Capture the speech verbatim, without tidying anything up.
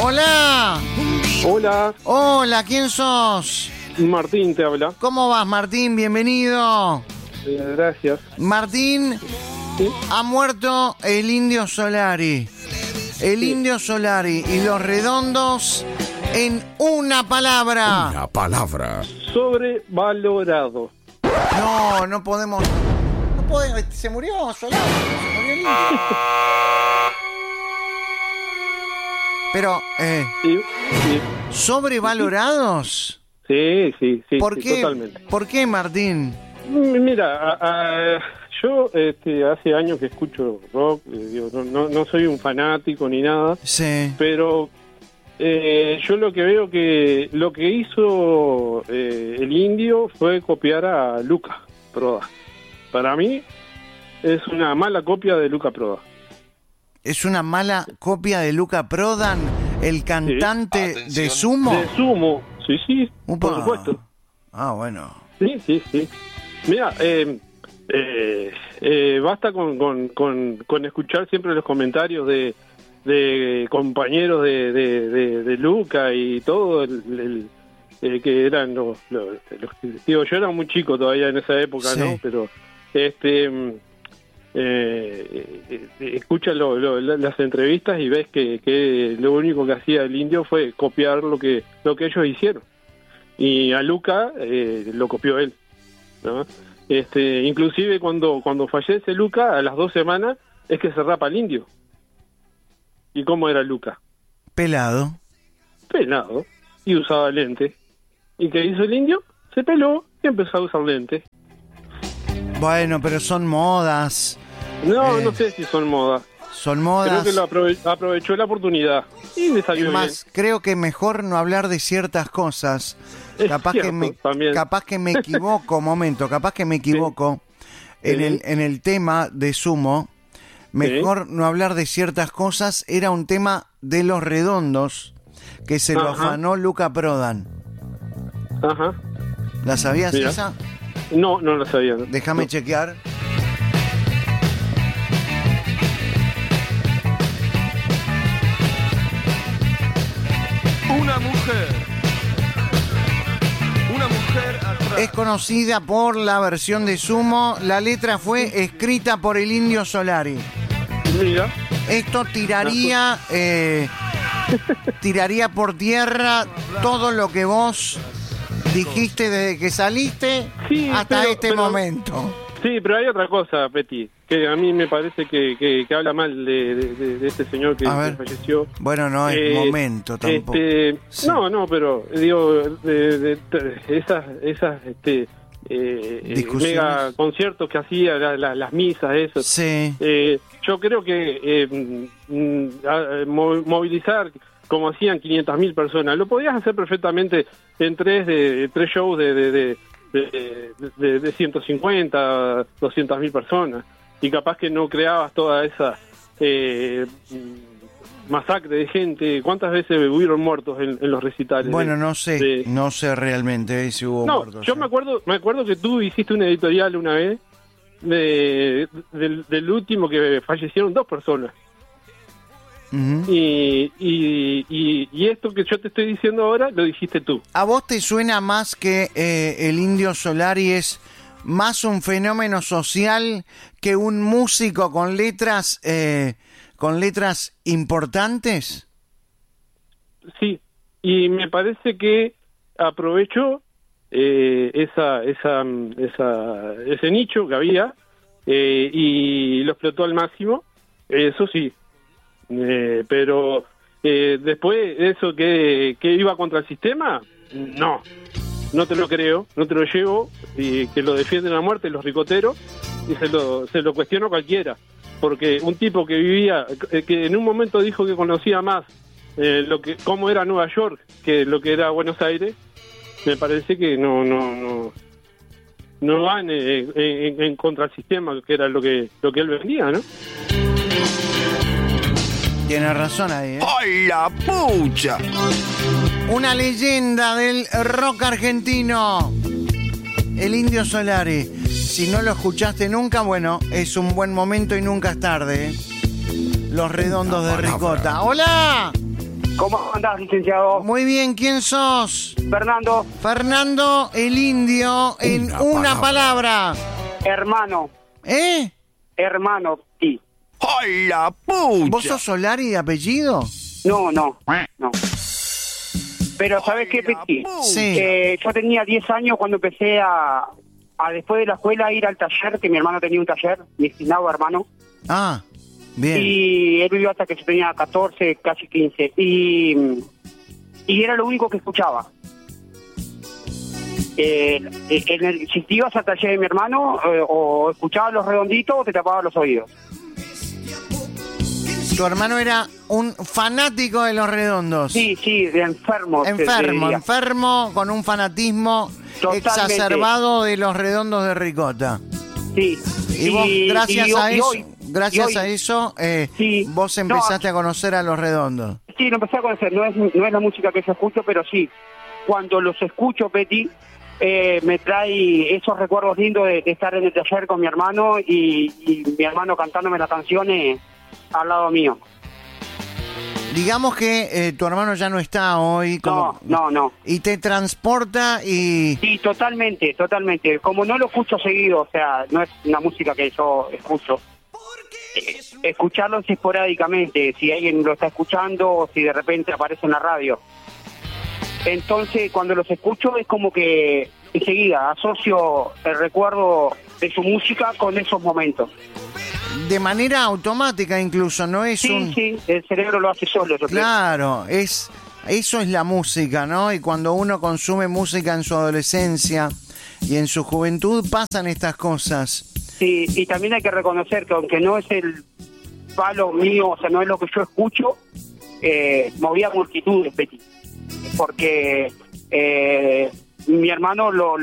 Hola. Hola. Hola, ¿quién sos? Martín te habla. ¿Cómo vas, Martín? Bienvenido. Eh, gracias. Martín, ¿Sí? ha muerto el Indio Solari. El Sí. Indio Solari y Los Redondos en una palabra. Una palabra. Sobrevalorado. No, no podemos. No podemos. Se murió Solari. Se murió el Indio. Pero, eh, Sí, sí, ¿sobrevalorados? sí, sí, sí, ¿Por sí, qué? totalmente. ¿Por qué, Martín? Mm, Mira, a- a- yo este, hace años que escucho rock, eh, digo, no, no, no soy un fanático ni nada, Sí. pero eh, yo lo que veo que lo que hizo eh, el Indio fue copiar a Luca Proda. Para mí es una mala copia de Luca Proda. Es una mala copia de Luca Prodan, el cantante Atención. de Sumo. De Sumo, sí, sí, Upa. por supuesto. Ah, bueno. Sí, sí, sí. Mira, eh, eh, eh, basta con, con, con, con escuchar siempre los comentarios de, de compañeros de, de, de, de Luca y todo, el, el, el que eran los, los, los- digo, yo era muy chico todavía en esa época, Sí. ¿no? Pero, este, mm, eh, eh, eh, escucha lo- lo- la- las entrevistas y ves que, que lo único que hacía el Indio fue copiar lo que, lo que ellos hicieron. Y a Luca eh, lo copió él, ¿no? Este, inclusive cuando cuando fallece Luca, a las dos semanas es que se rapa el Indio. ¿Y cómo era Luca? Pelado. Pelado, y usaba lente. ¿Y qué hizo el Indio? Se peló y empezó a usar lente. Bueno, pero son modas. No, Eh. no sé si son modas. Son Creo modas. que lo aprove- aprovechó la oportunidad y le salió Es más, creo que mejor no hablar de ciertas cosas. Es Capaz cierto, que me, también. capaz que me equivoco, momento, capaz que me equivoco en Sí. el en el tema de Sumo. Mejor no hablar de ciertas cosas. Era un tema de Los Redondos que se lo Ajá. afanó Luca Prodan. bien. Ajá. ¿La sabías Mira. esa? No, no lo sabía. no. Déjame No. chequear. Una mujer. Una mujer atrás. Es conocida por la versión de Sumo. La letra fue escrita por el Indio Solari. Mira. Esto tiraría eh, tiraría por tierra todo lo que vos dijiste desde que saliste Sí, hasta pero- este pero- momento. Sí, pero hay otra cosa, Peti, que a mí me parece que, que, que habla mal de, de- de este señor que, A ver. que falleció. Bueno, no es Eh, momento tampoco. Este, Sí. No, no, pero digo, de, de- de- esas, esas este, eh, eh, Discusiones. mega conciertos que hacía, la- la- las misas, eso. Sí, Eh, yo creo que eh, mm, mm, a- mo- movilizar como hacían quinientas mil personas, lo podías hacer perfectamente en tres de tres shows de de, de, de, de- de ciento cincuenta, doscientas mil personas, y capaz que no creabas toda esa eh, mm, masacre de gente. ¿Cuántas veces hubieron muertos en, en los recitales? bueno, de- no sé, de- no sé realmente si hubo no, muertos. yo ¿eh? me acuerdo, me acuerdo que tú hiciste una editorial una vez de, del, del último que fallecieron dos personas. Ujú. Y, y, y, y esto que yo te estoy diciendo ahora lo dijiste tú. ¿A vos te suena más que eh, el Indio Solari es más un fenómeno social que un músico con letras eh, con letras importantes? Sí, y me parece que aprovechó eh, esa, esa, esa, ese nicho que había eh, y lo explotó al máximo, eso sí. Eh, pero eh, después, eso que, que iba contra el sistema, no, no te lo creo, no te lo llevo, y que lo defienden a muerte los ricoteros, y se lo, se lo cuestiono cualquiera, porque un tipo que vivía, eh, que en un momento dijo que conocía más eh, lo que cómo era Nueva York que lo que era Buenos Aires, me parece que no no no no van eh, en, en contra del sistema, que era lo que lo que él vendía, ¿no? Tienes razón ahí, ¿eh? ¡Ay, la pucha! Una leyenda del rock argentino, el Indio Solari. Si no lo escuchaste nunca, bueno, es un buen momento y nunca es tarde, ¿eh? Los Redondos de palabra. Ricota. ¡Hola! ¿Cómo andás, licenciado? Muy bien, ¿quién sos? Fernando, Fernando el Indio en Una una, palabra. hermano, ¿Eh? hermano, sí. ¡Ay, la pucha! ¿Vos sos Solari de apellido? No, no, no. Pero ¿sabés qué, Peti? Sí. Eh, yo tenía diez años cuando empecé a, a, después de la escuela, ir al taller, que mi hermano tenía un taller, mi estimado hermano. Ah, bien. Y él vivió hasta que yo tenía catorce, casi quince. Y, y era lo único que escuchaba. Eh, en el, si te ibas al taller de mi hermano, eh, o escuchabas Los Redonditos o te tapabas los oídos. Tu hermano era un fanático de Los Redondos. Sí, sí, de enfermo. te- te Enfermo, diría. enfermo, con un fanatismo Totalmente. exacerbado de Los Redondos de Ricota. Sí. Y vos, gracias y a y eso, hoy- gracias y hoy- a eso, eh, Sí. vos No, empezaste a conocer a Los Redondos. Sí, lo empecé a conocer. No es, no es la música que yo escucho, pero sí. Cuando los escucho, Peti, eh, me trae esos recuerdos lindos de, de estar en el taller con mi hermano y, y mi hermano cantándome las canciones al lado mío. Digamos que eh, tu hermano ya no está hoy. Como, No, no, no. Y te transporta y... Sí, totalmente, totalmente. Como no lo escucho seguido, o sea, no es una música que yo escucho. Eh, escucharlos esporádicamente, si alguien lo está escuchando o si de repente aparece en la radio. Entonces, cuando los escucho es como que enseguida asocio el recuerdo de su música con esos momentos. De manera automática incluso, no es Sí, un... sí, el cerebro lo hace solo, yo creo. Claro, es eso es la música, ¿no? Y cuando uno consume música en su adolescencia y en su juventud pasan estas cosas. Sí, y también hay que reconocer que aunque no es el palo mío, o sea, no es lo que yo escucho, eh, movía multitudes, Peti. Porque eh, mi hermano lo